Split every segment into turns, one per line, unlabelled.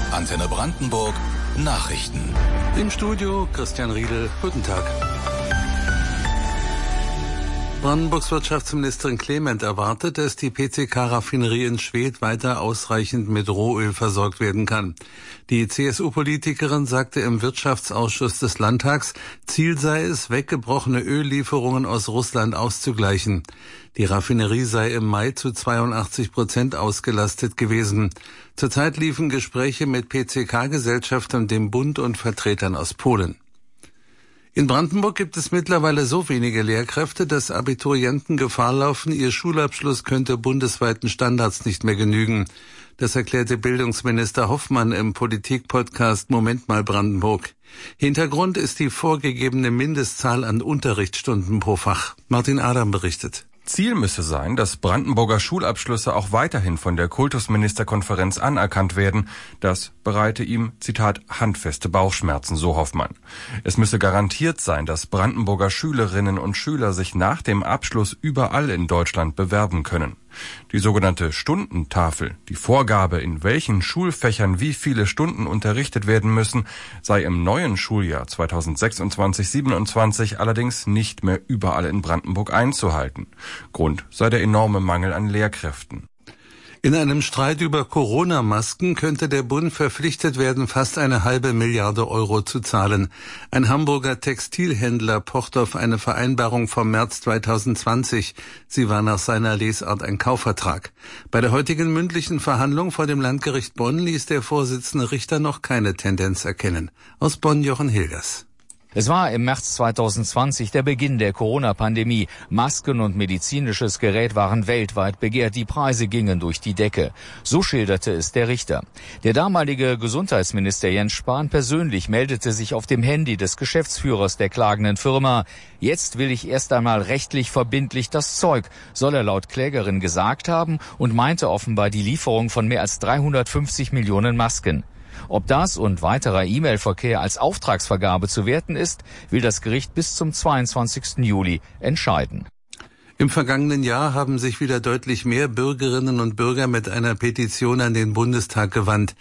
Antenne Brandenburg Nachrichten.
Im Studio Christian Riedel. Guten Tag. Brandenburgs Wirtschaftsministerin Clement erwartet, dass die PCK-Raffinerie in Schwedt weiter ausreichend mit Rohöl versorgt werden kann. Die CSU-Politikerin sagte im Wirtschaftsausschuss des Landtags, Ziel sei es, weggebrochene Öllieferungen aus Russland auszugleichen. Die Raffinerie sei im Mai zu 82% ausgelastet gewesen. Zurzeit liefen Gespräche mit PCK-Gesellschaftern, dem Bund und Vertretern aus Polen. In Brandenburg gibt es mittlerweile so wenige Lehrkräfte, dass Abiturienten Gefahr laufen, ihr Schulabschluss könnte bundesweiten Standards nicht mehr genügen. Das erklärte Bildungsminister Hoffmann im Politik-Podcast Moment mal Brandenburg. Hintergrund ist die vorgegebene Mindestzahl an Unterrichtsstunden pro Fach. Martin Adam berichtet.
Ziel müsse sein, dass Brandenburger Schulabschlüsse auch weiterhin von der Kultusministerkonferenz anerkannt werden. Das bereite ihm, Zitat, handfeste Bauchschmerzen, so Hoffmann. Es müsse garantiert sein, dass Brandenburger Schülerinnen und Schüler sich nach dem Abschluss überall in Deutschland bewerben können. Die sogenannte Stundentafel, die Vorgabe, in welchen Schulfächern wie viele Stunden unterrichtet werden müssen, sei im neuen Schuljahr 2026/27 allerdings nicht mehr überall in Brandenburg einzuhalten. Grund sei der enorme Mangel an Lehrkräften.
In einem Streit über Corona-Masken könnte der Bund verpflichtet werden, fast 1,5 Milliarde Euro zu zahlen. Ein Hamburger Textilhändler pocht auf eine Vereinbarung vom März 2020. Sie war nach seiner Lesart ein Kaufvertrag. Bei der heutigen mündlichen Verhandlung vor dem Landgericht Bonn ließ der Vorsitzende Richter noch keine Tendenz erkennen. Aus Bonn Jochen Hilgers.
Es war im März 2020 der Beginn der Corona-Pandemie. Masken und medizinisches Gerät waren weltweit begehrt. Die Preise gingen durch die Decke. So schilderte es der Richter. Der damalige Gesundheitsminister Jens Spahn persönlich meldete sich auf dem Handy des Geschäftsführers der klagenden Firma. Jetzt will ich erst einmal rechtlich verbindlich das Zeug, soll er laut Klägerin gesagt haben und meinte offenbar die Lieferung von mehr als 350 Millionen Masken. Ob das und weiterer E-Mail-Verkehr als Auftragsvergabe zu werten ist, will das Gericht bis zum 22. Juli entscheiden.
Im vergangenen Jahr haben sich wieder deutlich mehr Bürgerinnen und Bürger mit einer Petition an den Bundestag gewandt.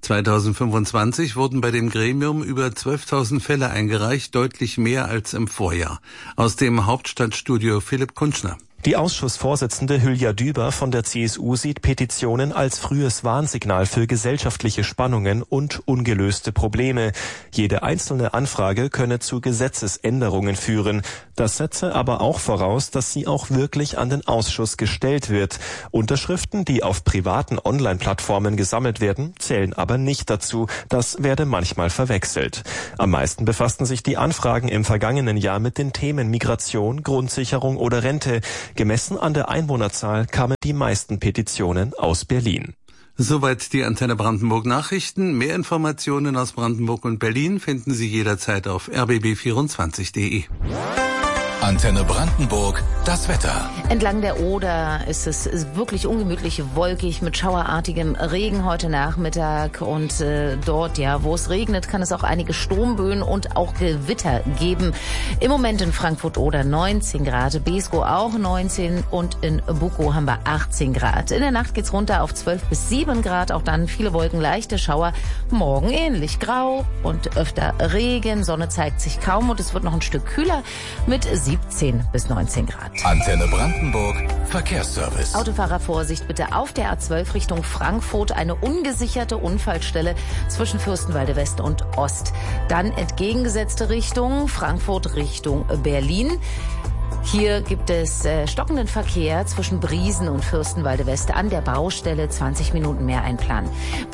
2025 wurden bei dem Gremium über 12.000 Fälle eingereicht, deutlich mehr als im Vorjahr. Aus dem Hauptstadtstudio Philipp Kunschner.
Die Ausschussvorsitzende Hülya Düber von der CSU sieht Petitionen als frühes Warnsignal für gesellschaftliche Spannungen und ungelöste Probleme. Jede einzelne Anfrage könne zu Gesetzesänderungen führen. Das setze aber auch voraus, dass sie auch wirklich an den Ausschuss gestellt wird. Unterschriften, die auf privaten Online-Plattformen gesammelt werden, zählen aber nicht dazu. Das werde manchmal verwechselt. Am meisten befassten sich die Anfragen im vergangenen Jahr mit den Themen Migration, Grundsicherung oder Rente. Gemessen an der Einwohnerzahl kamen die meisten Petitionen aus Berlin.
Soweit die Antenne Brandenburg Nachrichten. Mehr Informationen aus Brandenburg und Berlin finden Sie jederzeit auf rbb24.de.
Antenne Brandenburg, das Wetter.
Entlang der Oder ist es wirklich ungemütlich wolkig mit schauerartigem Regen heute Nachmittag. Und dort, ja, wo es regnet, kann es auch einige Sturmböen und auch Gewitter geben. Im Moment in Frankfurt-Oder 19 Grad, Beeskow auch 19 und in Bukow haben wir 18 Grad. In der Nacht geht's runter auf 12 bis 7 Grad, auch dann viele Wolken, leichte Schauer. Morgen ähnlich grau und öfter Regen, Sonne zeigt sich kaum und es wird noch ein Stück kühler mit 17 bis 19 Grad.
Antenne Brandenburg, Verkehrsservice.
Autofahrer Vorsicht bitte auf der A12 Richtung Frankfurt, eine ungesicherte Unfallstelle zwischen Fürstenwalde West und Ost. Dann entgegengesetzte Richtung, Frankfurt Richtung Berlin. Hier gibt es stockenden Verkehr zwischen Briesen und Fürstenwalde West an der Baustelle, 20 Minuten mehr einplanen.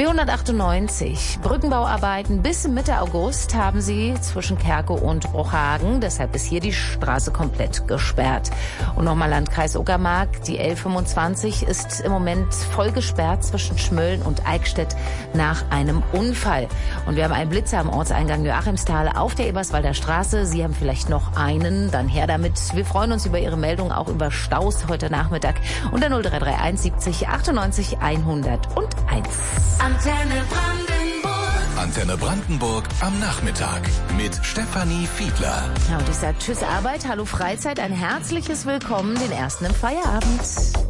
B198, Brückenbauarbeiten bis Mitte August haben sie zwischen Kerkow und Bruchhagen. Deshalb ist hier die Straße komplett gesperrt. Und nochmal Landkreis Uckermark, die L25 ist im Moment voll gesperrt zwischen Schmölln und Eickstedt nach einem Unfall. Und wir haben einen Blitzer am Ortseingang Joachimsthal auf der Eberswalder Straße. Sie haben vielleicht noch einen, dann her damit. Wir freuen uns über Ihre Meldung, auch über Staus heute Nachmittag unter 0331 70 98 101.
Antenne Brandenburg. Antenne Brandenburg am Nachmittag mit Stefanie Fiedler.
Ja, und ich sage Tschüss Arbeit, hallo Freizeit, ein herzliches Willkommen, den ersten im Feierabend.